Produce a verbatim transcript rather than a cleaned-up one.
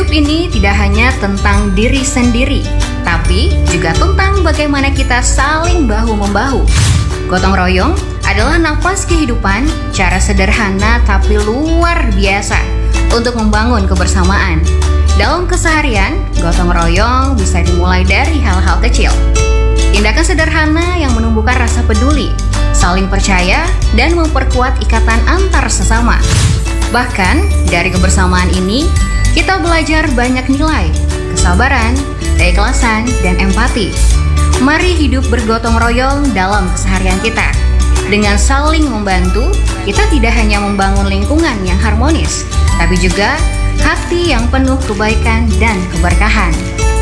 Hidup ini tidak hanya tentang diri sendiri, tapi juga tentang bagaimana kita saling bahu-membahu. Gotong royong adalah nafas kehidupan, cara sederhana tapi luar biasa untuk membangun kebersamaan. Dalam keseharian, gotong royong bisa dimulai dari hal-hal kecil. Tindakan sederhana yang menumbuhkan rasa peduli, saling percaya, dan memperkuat ikatan antar sesama. Bahkan, dari kebersamaan ini, kita belajar banyak nilai, kesabaran, keikhlasan, dan empati. Mari hidup bergotong royong dalam keseharian kita. Dengan saling membantu, kita tidak hanya membangun lingkungan yang harmonis, tapi juga hati yang penuh kebaikan dan keberkahan.